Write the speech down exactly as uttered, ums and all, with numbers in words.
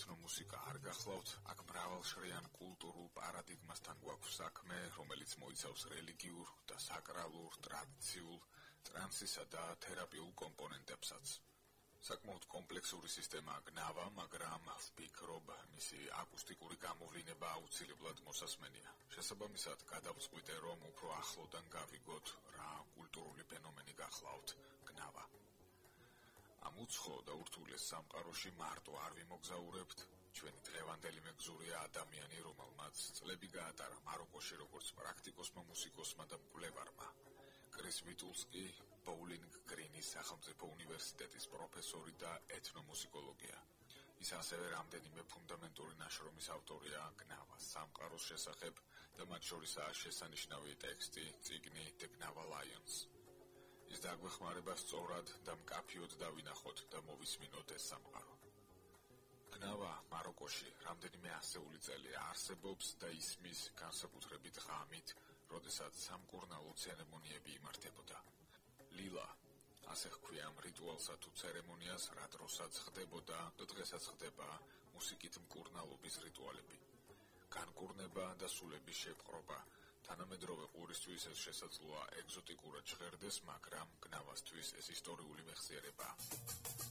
ეთნომუსიკა არ გახლავთ, აქ მრავალშრიან კულტურულ პარადიგმასთან გვაქვს საქმე, რომელიც მოიცავს რელიგიურ და საკრალურ, ტრადიციულ, ტრანსისა და თერაპიულ კომპონენტებსაც. საკმაოდ კომპლექსური სისტემაა გნავა, მაგრამ ვფიქრობ, მისი აკუსტიკური გამოვლინება აუცილებლად მოსასმენია. შესაბამისად, გადავწყვიტე, რომ უფრო ახლოდან გავიგოთ, რა კულტურული ფენომენი გახლავთ გნავა. ამ უცხო და ურთულეს სამყაროში მარტო არ ვიმოგზაურებთ, ჩვენი დღევანდელი მეგზურია ადამიანი, რომელმაც წლები გაატარა მაროკოში როგორც პრაქტიკოსმა მუსიკოსმა და მკვლევარმა. კრის ვიტულს კი ბოულინგ გრინის სახელმწიფო უნივერსიტეტის პროფესორი და ეთნომუსიკოლოგია. ის ასევე რამდენიმე ფუნდამენტური ნაშრომის ავტორია გნავას სამყაროს შესახებ და მათ შორისაა შესანიშნავი ტექსტი, წიგნი The Gnava Lions. ის დაგვეხმარება სწორად და მკაფიოდ დავინახოთ და მოვისმინოთ ეს სამყარო. გნავა მაროკოში რამდენიმე ასეული წელი არსებობს და ისმის განსაკუთრებით ღამით, როდესაც სამკურნალო ცერემონიები იმართებოდა. ლილა, ასე ჰქვია ამ რიტუალსა თუ ცერემონიას, რა დროსაც ხდებოდა და დღესაც ხდება მუსიკით მკურნალობის რიტუალები. განკურნება და სულების შეპყრობა. თანამედროვე ყურისთვის ეს შესაძლოა ეგზოტიკურად ჟღერდეს, მაგრამ გნავასთვის ეს ისტორიული მეხსიერებაა.